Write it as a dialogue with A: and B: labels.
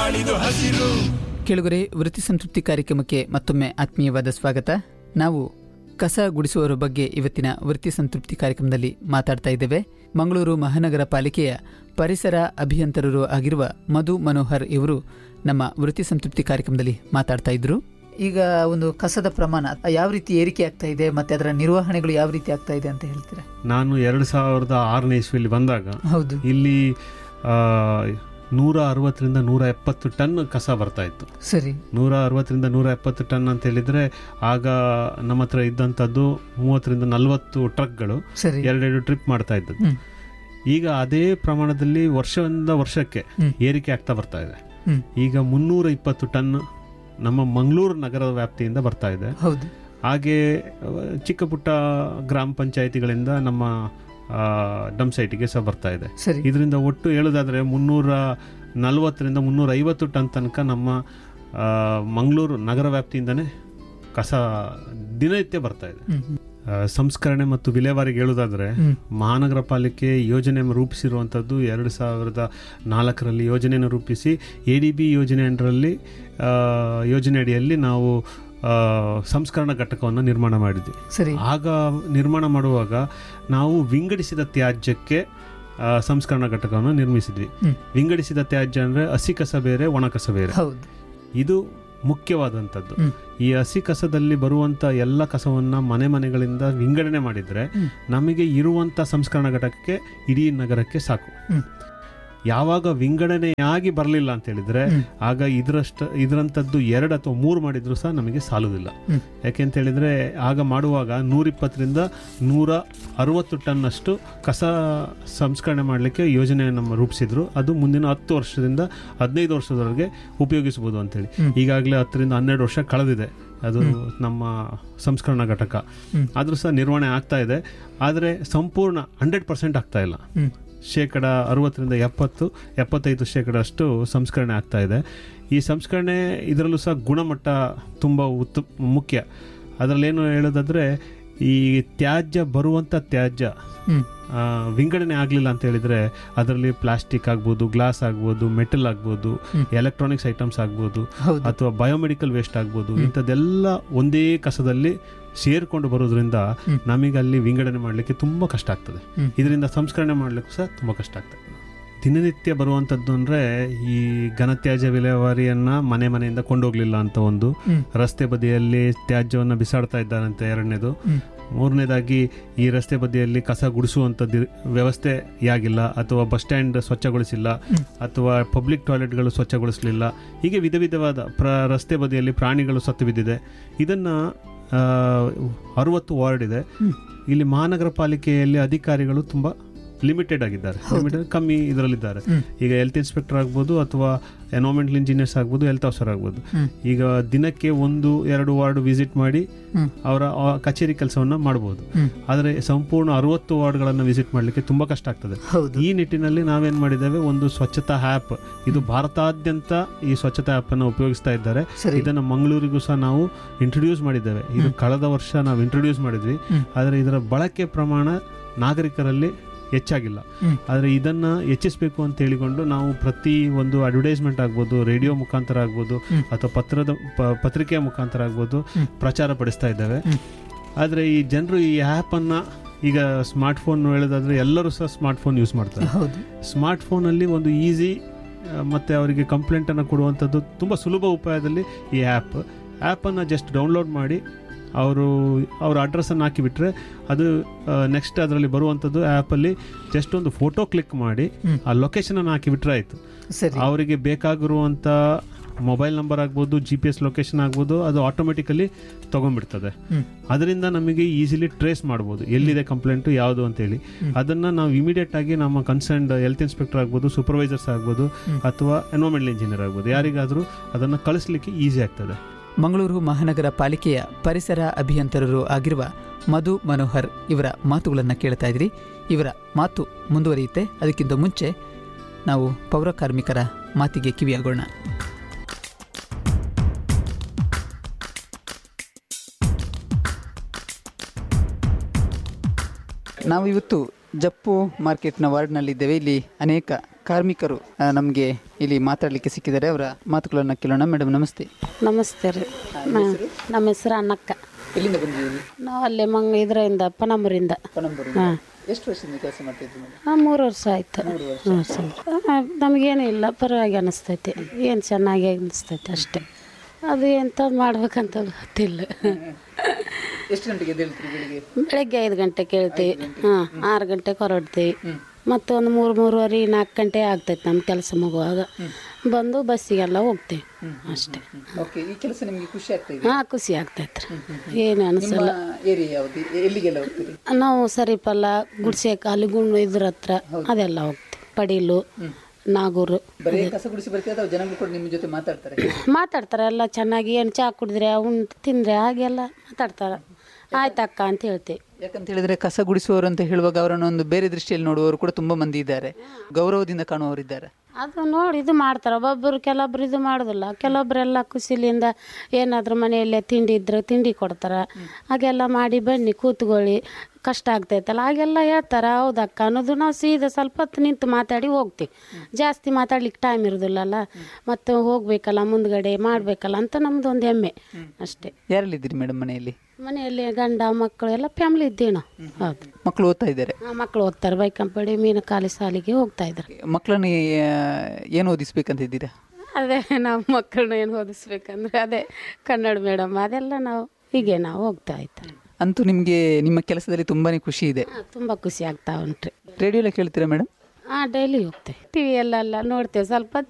A: ಬಾಳಿದು ಹಸಿರು.
B: ಕೆಳಗರೆ ವೃತ್ತಿ ಸಂತೃಪ್ತಿ ಕಾರ್ಯಕ್ರಮಕ್ಕೆ ಮತ್ತೊಮ್ಮೆ ಆತ್ಮೀಯವಾದ ಸ್ವಾಗತ. ನಾವು ಕಸ ಗುಡಿಸುವವರ ಬಗ್ಗೆ ಇವತ್ತಿನ ವೃತ್ತಿ ಸಂತೃಪ್ತಿ ಕಾರ್ಯಕ್ರಮದಲ್ಲಿ ಮಾತಾಡ್ತಾ ಇದ್ದೇವೆ. ಮಂಗಳೂರು ಮಹಾನಗರ ಪಾಲಿಕೆಯ ಪರಿಸರ ಅಭಿಯಂತರರು ಆಗಿರುವ ಮಧು ಮನೋಹರ್ ಇವರು ನಮ್ಮ ವೃತ್ತಿ ಸಂತೃಪ್ತಿ ಕಾರ್ಯಕ್ರಮದಲ್ಲಿ ಮಾತಾಡ್ತಾ ಇದ್ರು. ಈಗ ಒಂದು ಕಸದ ಪ್ರಮಾಣ ಯಾವ ರೀತಿ ಏರಿಕೆ ಆಗ್ತಾ ಇದೆ ಮತ್ತೆ ಅದರ ನಿರ್ವಹಣೆಗಳು ಯಾವ ರೀತಿ ಆಗ್ತಾ ಇದೆ ಅಂತ ಹೇಳ್ತೀರಾ?
C: ನಾನು 2006ನೇ ಇಸ್ವಿಯಲ್ಲಿ ಬಂದಾಗ
B: ಹೌದು,
C: ಇಲ್ಲಿ 160ರಿಂದ 170 ಟನ್ ಕಸ ಬರ್ತಾ ಇತ್ತು.
B: ಸರಿ,
C: 160ರಿಂದ 170 ಟನ್ ಅಂತ ಹೇಳಿದ್ರೆ ಆಗ ನಮ್ಮ ಹತ್ರ ಇದ್ದಂಥದ್ದು 30ರಿಂದ 40 ಟ್ರಕ್ಗಳು ಎರಡೆರಡು ಟ್ರಿಪ್ ಮಾಡ್ತಾ ಇದ್ದದ್ದು. ಈಗ ಅದೇ ಪ್ರಮಾಣದಲ್ಲಿ ವರ್ಷದಿಂದ ವರ್ಷಕ್ಕೆ ಏರಿಕೆ ಆಗ್ತಾ ಬರ್ತಾ ಇದೆ. ಈಗ 320 ಟನ್ ನಮ್ಮ ಮಂಗಳೂರು ನಗರದ ವ್ಯಾಪ್ತಿಯಿಂದ ಬರ್ತಾ ಇದೆ. ಹಾಗೆ ಚಿಕ್ಕ ಪುಟ್ಟ ಗ್ರಾಮ ಪಂಚಾಯಿತಿಗಳಿಂದ ನಮ್ಮ ಡಂಪ್ ಸೈಟಿಗೆ ಸಹ ಬರ್ತಾ ಇದೆ. ಇದರಿಂದ ಒಟ್ಟು ಹೇಳೋದಾದ್ರೆ 340ರಿಂದ 350 ಟನ್ ತನಕ ನಮ್ಮ ಮಂಗಳೂರು ನಗರ ವ್ಯಾಪ್ತಿಯಿಂದನೇ ಕಸ ದಿನನಿತ್ಯ ಬರ್ತಾ ಇದೆ. ಸಂಸ್ಕರಣೆ ಮತ್ತು ವಿಲೇವಾರಿಗೆ ಹೇಳೋದಾದ್ರೆ ಮಹಾನಗರ ಪಾಲಿಕೆ ಯೋಜನೆ ರೂಪಿಸಿರುವಂಥದ್ದು 2004ರಲ್ಲಿ ಯೋಜನೆಯನ್ನು ರೂಪಿಸಿ ADB ಯೋಜನೆ ಅಂಡರಲ್ಲಿ ಯೋಜನೆ ಅಡಿಯಲ್ಲಿ ನಾವು ಸಂಸ್ಕರಣಾ ಘಟಕವನ್ನು ನಿರ್ಮಾಣ ಮಾಡಿದ್ವಿ. ಆಗ ನಿರ್ಮಾಣ ಮಾಡುವಾಗ ನಾವು ವಿಂಗಡಿಸಿದ ತ್ಯಾಜ್ಯಕ್ಕೆ ಸಂಸ್ಕರಣಾ ಘಟಕವನ್ನು ನಿರ್ಮಿಸಿದ್ವಿ. ವಿಂಗಡಿಸಿದ ತ್ಯಾಜ್ಯ ಅಂದರೆ ಹಸಿ ಕಸ ಬೇರೆ, ಒಣ ಕಸ ಬೇರೆ. ಇದು ಮುಖ್ಯವಾದಂಥದ್ದು. ಈ ಹಸಿ ಕಸದಲ್ಲಿ ಬರುವಂಥ ಎಲ್ಲ ಕಸವನ್ನು ಮನೆಗಳಿಂದ ವಿಂಗಡಣೆ ಮಾಡಿದರೆ ನಮಗೆ ಇರುವಂಥ ಸಂಸ್ಕರಣಾ ಘಟಕಕ್ಕೆ ಇಡೀ ನಗರಕ್ಕೆ ಸಾಕು. ಯಾವಾಗ ವಿಂಗಡಣೆಯಾಗಿ ಬರಲಿಲ್ಲ ಅಂತ ಹೇಳಿದ್ರೆ ಆಗ ಇದರಂಥದ್ದು 2 ಅಥವಾ 3 ಮಾಡಿದ್ರು ಸಹ ನಮಗೆ ಸಾಲುವುದಿಲ್ಲ. ಯಾಕೆಂತ ಹೇಳಿದ್ರೆ ಆಗ ಮಾಡುವಾಗ 120ರಿಂದ 160 ಟನ್ ಅಷ್ಟು ಕಸ ಸಂಸ್ಕರಣೆ ಮಾಡಲಿಕ್ಕೆ ಯೋಜನೆಯನ್ನು ರೂಪಿಸಿದ್ರು. ಅದು ಮುಂದಿನ 10 ವರ್ಷದಿಂದ 15 ವರ್ಷದವರೆಗೆ ಉಪಯೋಗಿಸಬಹುದು ಅಂತೇಳಿ. ಈಗಾಗಲೇ 10ರಿಂದ 12 ವರ್ಷ ಕಳೆದಿದೆ ಅದು ನಮ್ಮ ಸಂಸ್ಕರಣಾ ಘಟಕ. ಆದರೂ ಸಹ ನಿರ್ವಹಣೆ ಆಗ್ತಾ ಇದೆ. ಆದರೆ ಸಂಪೂರ್ಣ 100% ಆಗ್ತಾ ಇಲ್ಲ. 60ರಿಂದ 75% ಅಷ್ಟು ಸಂಸ್ಕರಣೆ ಆಗ್ತಾ ಇದೆ. ಈ ಸಂಸ್ಕರಣೆ ಇದರಲ್ಲೂ ಸಹ ಗುಣಮಟ್ಟ ತುಂಬ ಮುಖ್ಯ. ಅದರಲ್ಲೇನು ಹೇಳೋದಾದ್ರೆ ಈ ತ್ಯಾಜ್ಯ ಬರುವಂಥ ತ್ಯಾಜ್ಯ ವಿಂಗಡಣೆ ಆಗಲಿಲ್ಲ ಅಂತ ಹೇಳಿದ್ರೆ ಅದರಲ್ಲಿ ಪ್ಲಾಸ್ಟಿಕ್ ಆಗ್ಬೋದು, ಗ್ಲಾಸ್ ಆಗ್ಬೋದು, ಮೆಟಲ್ ಆಗ್ಬೋದು, ಎಲೆಕ್ಟ್ರಾನಿಕ್ಸ್ ಐಟಮ್ಸ್ ಆಗ್ಬೋದು, ಅಥವಾ ಬಯೋಮೆಡಿಕಲ್ ವೇಸ್ಟ್ ಆಗ್ಬೋದು, ಇಂಥದ್ದೆಲ್ಲ ಒಂದೇ ಕಸದಲ್ಲಿ ಸೇರ್ಕೊಂಡು ಬರೋದ್ರಿಂದ ನಮಗೆ ಅಲ್ಲಿ ವಿಂಗಡಣೆ ಮಾಡಲಿಕ್ಕೆ ತುಂಬ ಕಷ್ಟ ಆಗ್ತದೆ. ಇದರಿಂದ ಸಂಸ್ಕರಣೆ ಮಾಡಲಿಕ್ಕೂ ಸಹ ತುಂಬ ಕಷ್ಟ ಆಗ್ತದೆ. ದಿನನಿತ್ಯ ಬರುವಂಥದ್ದು ಅಂದರೆ ಈ ಘನತ್ಯಾಜ್ಯ ವಿಲೇವಾರಿಯನ್ನು ಮನೆಯಿಂದ ಕೊಂಡೋಗ್ಲಿಲ್ಲ ಅಂತ ಒಂದು, ರಸ್ತೆ ಬದಿಯಲ್ಲಿ ತ್ಯಾಜ್ಯವನ್ನು ಬಿಸಾಡ್ತಾ ಇದ್ದಾರಂತೆ 2ನೇದು, 3ನೇದಾಗಿ ಈ ರಸ್ತೆ ಬದಿಯಲ್ಲಿ ಕಸ ಗುಡಿಸುವಂಥದ್ದು ವ್ಯವಸ್ಥೆ ಆಗಿಲ್ಲ, ಅಥವಾ ಬಸ್ ಸ್ಟ್ಯಾಂಡ್ ಸ್ವಚ್ಛಗೊಳಿಸಿಲ್ಲ, ಅಥವಾ ಪಬ್ಲಿಕ್ ಟಾಯ್ಲೆಟ್ಗಳು ಸ್ವಚ್ಛಗೊಳಿಸಲಿಲ್ಲ. ಹೀಗೆ ವಿಧ ವಿಧವಾದ ರಸ್ತೆ ಬದಿಯಲ್ಲಿ ಪ್ರಾಣಿಗಳು ಸತ್ತು ಬಿದ್ದಿದೆ. ಇದನ್ನು 60 ವಾರ್ಡ್ ಇದೆ. ಇಲ್ಲಿ ಮಹಾನಗರ ಪಾಲಿಕೆಯಲ್ಲಿ ಅಧಿಕಾರಿಗಳು ತುಂಬ ಲಿಮಿಟೆಡ್ ಆಗಿದ್ದಾರೆ, ಕಮ್ಮಿ ಇದರಲ್ಲಿದ್ದಾರೆ. ಈಗ ಹೆಲ್ತ್ ಇನ್ಸ್ಪೆಕ್ಟರ್ ಆಗ್ಬೋದು, ಅಥವಾ ಎನ್ವೈರನ್ಮೆಂಟಲ್ ಇಂಜಿನಿಯರ್ಸ್ ಆಗ್ಬೋದು, ಹೆಲ್ತ್ ಆಫೀಸರ್ ಆಗ್ಬೋದು. ಈಗ ದಿನಕ್ಕೆ 1-2 ವಾರ್ಡ್ ವಿಸಿಟ್ ಮಾಡಿ ಅವರ ಕಚೇರಿ ಕೆಲಸವನ್ನು ಮಾಡ್ಬೋದು. ಆದರೆ ಸಂಪೂರ್ಣ 60 ವಾರ್ಡ್ಗಳನ್ನು ವಿಸಿಟ್ ಮಾಡಲಿಕ್ಕೆ ತುಂಬ ಕಷ್ಟ ಆಗ್ತದೆ. ಈ ನಿಟ್ಟಿನಲ್ಲಿ ನಾವೇನು ಮಾಡಿದ್ದೇವೆ, ಒಂದು ಸ್ವಚ್ಛತಾ ಆ್ಯಪ್, ಇದು ಭಾರತಾದ್ಯಂತ ಈ ಸ್ವಚ್ಛತಾ ಆ್ಯಪ್ ಅನ್ನು ಉಪಯೋಗಿಸ್ತಾ ಇದ್ದಾರೆ. ಇದನ್ನು ಮಂಗಳೂರಿಗೂ ಸಹ ನಾವು ಇಂಟ್ರೊಡ್ಯೂಸ್ ಮಾಡಿದ್ದೇವೆ. ಇದು ಕಳೆದ ವರ್ಷ ನಾವು ಇಂಟ್ರೊಡ್ಯೂಸ್ ಮಾಡಿದ್ವಿ. ಆದರೆ ಇದರ ಬಳಕೆ ಪ್ರಮಾಣ ನಾಗರಿಕರಲ್ಲಿ ಹೆಚ್ಚಾಗಿಲ್ಲ. ಆದರೆ ಇದನ್ನು ಹೆಚ್ಚಿಸಬೇಕು ಅಂತ ಹೇಳಿಕೊಂಡು ನಾವು ಪ್ರತಿ ಒಂದು ಅಡ್ವರ್ಟೈಸ್ಮೆಂಟ್ ಆಗ್ಬೋದು, ರೇಡಿಯೋ ಮುಖಾಂತರ ಆಗ್ಬೋದು, ಅಥವಾ ಪತ್ರಿಕೆಯ ಮುಖಾಂತರ ಆಗ್ಬೋದು ಪ್ರಚಾರ ಪಡಿಸ್ತಾ ಇದ್ದೇವೆ. ಆದರೆ ಈ ಜನರು ಈ ಆ್ಯಪನ್ನು ಈಗ ಸ್ಮಾರ್ಟ್ಫೋನ್ ಹೇಳೋದಾದರೆ ಎಲ್ಲರೂ ಸಹ ಸ್ಮಾರ್ಟ್ಫೋನ್ ಯೂಸ್ ಮಾಡ್ತಾರೆ. ಸ್ಮಾರ್ಟ್ಫೋನಲ್ಲಿ ಒಂದು ಈಸಿ ಮತ್ತು ಅವರಿಗೆ ಕಂಪ್ಲೇಂಟನ್ನು ಕೊಡುವಂಥದ್ದು ತುಂಬ ಸುಲಭ ಉಪಾಯದಲ್ಲಿ ಈ ಆ್ಯಪನ್ನು ಜಸ್ಟ್ ಡೌನ್ಲೋಡ್ ಮಾಡಿ ಅವ್ರ ಅಡ್ರೆಸ್ಸನ್ನು ಹಾಕಿಬಿಟ್ರೆ ಅದು ನೆಕ್ಸ್ಟ್ ಅದರಲ್ಲಿ ಬರುವಂಥದ್ದು ಆ್ಯಪಲ್ಲಿ ಜಸ್ಟ್ ಒಂದು ಫೋಟೋ ಕ್ಲಿಕ್ ಮಾಡಿ ಆ ಲೊಕೇಶನನ್ನು ಹಾಕಿಬಿಟ್ರೆ ಆಯಿತು. ಅವರಿಗೆ ಬೇಕಾಗಿರುವಂಥ ಮೊಬೈಲ್ ನಂಬರ್ ಆಗ್ಬೋದು, GPS ಲೊಕೇಶನ್ ಆಗ್ಬೋದು, ಅದು ಆಟೋಮೆಟಿಕಲಿ ತೊಗೊಂಡ್ಬಿಡ್ತದೆ. ಅದರಿಂದ ನಮಗೆ ಈಸಿಲಿ ಟ್ರೇಸ್ ಮಾಡ್ಬೋದು ಎಲ್ಲಿದೆ ಕಂಪ್ಲೇಂಟು ಯಾವುದು ಅಂತೇಳಿ. ಅದನ್ನು ನಾವು ಇಮಿಡಿಯೇಟ್ ಆಗಿ ನಮ್ಮ ಕನ್ಸರ್ನ್ಡ್ ಹೆಲ್ತ್ ಇನ್ಸ್ಪೆಕ್ಟರ್ ಆಗ್ಬೋದು, ಸೂಪರ್ವೈಸರ್ಸ್ ಆಗ್ಬೋದು, ಅಥವಾ ಎನ್ವೈರನ್ಮೆಂಟಲ್ ಇಂಜಿನಿಯರ್ ಆಗ್ಬೋದು, ಯಾರಿಗಾದರೂ ಅದನ್ನು ಕಳಿಸ್ಲಿಕ್ಕೆ ಈಸಿ ಆಗ್ತದೆ.
B: ಮಂಗಳೂರು ಮಹಾನಗರ ಪಾಲಿಕೆಯ ಪರಿಸರ ಅಭಿಯಂತರರು ಆಗಿರುವ ಮಧು ಮನೋಹರ್ ಇವರ ಮಾತುಗಳನ್ನು ಕೇಳ್ತಾ ಇದ್ರಿ. ಇವರ ಮಾತು ಮುಂದುವರಿಯುತ್ತೆ. ಅದಕ್ಕಿಂತ ಮುಂಚೆ ನಾವು ಪೌರ ಕಾರ್ಮಿಕರ ಮಾತಿಗೆ ಕಿವಿಯಾಗೋಣ. ನಾವು ಇವತ್ತು ಜಪ್ಪು ಮಾರ್ಕೆಟ್ನ ವಾರ್ಡ್ನಲ್ಲಿದ್ದೇವೆ. ಇಲ್ಲಿ ಅನೇಕ ಕಾರ್ಮಿಕರು ನಮಗೆ ಇಲ್ಲಿ ಮಾತಾಡಲಿಕ್ಕೆ ಸಿಕ್ಕಿದ್ದಾರೆ. ಅವರ ಮಾತುಗಳನ್ನು ಕೇಳೋಣ. ಮೇಡಮ್ ನಮಸ್ತೆ.
A: ನಮಸ್ತೆ ರೀ. ನಮ್ಮ ಹೆಸರು ಅನ್ನಕ್ಕ.
B: ಎಲ್ಲಿಂದ ಬಂದಿದ್ದೀವಿ?
A: ನಾವು ಅಲ್ಲೇ ಇದರಿಂದ ಪನಂಬೂರಿಂದ. ಹಾಂ.
B: ಎಷ್ಟು ವರ್ಷದಿಂದ ಕೆಲಸ ಮಾಡ್ತಿದ್ವಿ?
A: 3 ವರ್ಷ ಆಯ್ತು. ನಮಗೇನು ಇಲ್ಲ, ಪರವಾಗಿ ಅನಿಸ್ತೈತಿ, ಏನು ಚೆನ್ನಾಗಿ ಅನಿಸ್ತೈತಿ ಅಷ್ಟೇ. ಅದು ಎಂತ ಮಾಡ್ಬೇಕಂತ ಗೊತ್ತಿಲ್ಲ.
B: ಎಷ್ಟು ಗಂಟೆಗೆ ಎದ್ದೇಳ್ತೀರಿ ಬೆಳಿಗ್ಗೆ?
A: ಬೆಳಗ್ಗೆ 5 ಗಂಟೆಗೆ ಹೇಳ್ತೀವಿ. 6 ಗಂಟೆಗೆ ಹೊರಡ್ತೀವಿ. ಮತ್ತು ಒಂದು 3-3:30, 4 ಗಂಟೆ ಆಗ್ತೈತೆ ನಮ್ಮ ಕೆಲಸ ಮುಗುವಾಗ. ಬಂದು ಬಸ್ಸಿಗೆಲ್ಲ ಹೋಗ್ತೀವಿ ಅಷ್ಟೇ.
B: ಓಕೆ, ಈ ಕೆಲಸ ನಿಮಗೆ ಖುಷಿ ಆಗ್ತದೆ?
A: ಖುಷಿ ಆಗ್ತೈತೆ ರೀ, ಏನು ಅನಿಸಲ್ಲ.
B: ಏರಿಯಾ ಯಾವುದು? ಎಲ್ಲಿಗೆಲ್ಲ ಹೋಗ್ತೀರಿ? ನಾವು
A: ಸರಿಪಲ್ಲ, ಗುಡ್ಸೆ ಕಾಲು ಗುಂಡು ಇದ್ರ ಹತ್ರ ಅದೆಲ್ಲ ಹೋಗ್ತೀವಿ. ಪಡೀಲು, ನಾಗೂರು.
B: ಬರೀ ಕಸ ಗುಡಿಸಿ ಬರ್ತೀವಿ ಅಥವಾ ಜನಗಳು ಕೂಡ ನಿಮ್ಮ ಜೊತೆ
A: ಮಾತಾಡ್ತಾರೆ ಎಲ್ಲ ಚೆನ್ನಾಗಿ. ಏನು ಚಹಾ ಕುಡಿದ್ರೆ ತಿಂದರೆ ಹಾಗೆಲ್ಲ ಮಾತಾಡ್ತಾರೆ. ಆಯ್ತಕ್ಕ ಅಂತ ಹೇಳ್ತೀವಿ.
B: ಯಾಕಂತ ಹೇಳಿದ್ರೆ ಕಸ ಗುಡಿಸುವವರು ಅಂತ ಹೇಳುವಾಗ ಅವರನ್ನು ಒಂದು ಬೇರೆ ದೃಷ್ಟಿಯಲ್ಲಿ ನೋಡುವವರು ಕೂಡ ತುಂಬಾ ಮಂದಿ ಇದ್ದಾರೆ, ಗೌರವದಿಂದ ಕಾಣುವವರಿದ್ದಾರೆ.
A: ಅದು ನೋಡಿ ಇದು ಮಾಡ್ತಾರೆ. ಒಬ್ಬೊಬ್ಬರು ಕೆಲವೊಬ್ರು ಇದು ಮಾಡೋದಿಲ್ಲ, ಕೆಲವೊಬ್ಬರೆಲ್ಲ ಖುಷಿಲಿಂದ ಏನಾದರೂ ಮನೆಯಲ್ಲೇ ತಿಂಡಿ ಇದ್ರೆ ತಿಂಡಿ ಕೊಡ್ತಾರೆ. ಹಾಗೆಲ್ಲ ಮಾಡಿ ಬನ್ನಿ ಕೂತ್ಕೊಳ್ಳಿ, ಕಷ್ಟ ಆಗ್ತೈತಲ್ಲ ಹಾಗೆಲ್ಲ ಹೇಳ್ತಾರೆ. ಹೌದಕ್ಕ ಅನ್ನೋದು ನಾವು ಸೀದಾ ಸ್ವಲ್ಪ ಹೊತ್ತು ನಿಂತು ಮಾತಾಡಿ ಹೋಗ್ತೀವಿ. ಜಾಸ್ತಿ ಮಾತಾಡ್ಲಿಕ್ಕೆ ಟೈಮ್ ಇರೋದಿಲ್ಲಲ್ಲ, ಮತ್ತು ಹೋಗ್ಬೇಕಲ್ಲ ಮುಂದ್ಗಡೆ ಮಾಡಬೇಕಲ್ಲ ಅಂತ ನಮ್ದು ಒಂದು ಹೆಮ್ಮೆ ಅಷ್ಟೇ.
B: ಯಾರಲ್ಲಿದ್ದೀರಿ ಮೇಡಮ್ ಮನೆಯಲ್ಲಿ?
A: ಮನೆಯಲ್ಲಿ ಗಂಡ ಮಕ್ಕಳು ಎಲ್ಲ ಫ್ಯಾಮಿಲಿ ಇದ್ದೀವಿ ನಾವು. ಹೌದು.
B: ಮಕ್ಕಳು ಓದ್ತಾ ಇದ್ದಾರೆ?
A: ಮಕ್ಕಳು ಓದ್ತಾರೆ, ಬೈಕಂಪಡಿ ಮೀನುಕಾಲಿ ಶಾಲೆಗೆ ಹೋಗ್ತಾ ಇದ್ದಾರೆ.
B: ಮಕ್ಕಳನ್ನ ಏನು ಓದಿಸ್ಬೇಕಂತ ಇದ್ದೀರಾ?
A: ಅದೇ ನಾವು ಮಕ್ಕಳನ್ನ ಏನು ಓದಿಸ್ಬೇಕಂದ್ರೆ ಅದೇ ಕನ್ನಡ ಮೇಡಮ್ ಅದೆಲ್ಲ ನಾವು ಹೀಗೆ ನಾವು ಹೋಗ್ತಾ ಇದ್ದಾರೆ.
B: ಅಂತೂ ನಿಮಗೆ ನಿಮ್ಮ ಕೆಲಸದಲ್ಲಿ ತುಂಬಾನೇ ಖುಷಿ ಇದೆ?
A: ತುಂಬ ಖುಷಿ ಆಗ್ತಾ ಉಂಟ್ರಿ.
B: ರೇಡಿಯೋ ಎಲ್ಲ ಕೇಳ್ತೀರಾ ಮೇಡಮ್?
A: ಡೈಲಿ ಹೋಗ್ತೇವೆ. ಟಿವಿ ಎಲ್ಲ ನೋಡ್ತೇವೆ ಸ್ವಲ್ಪ.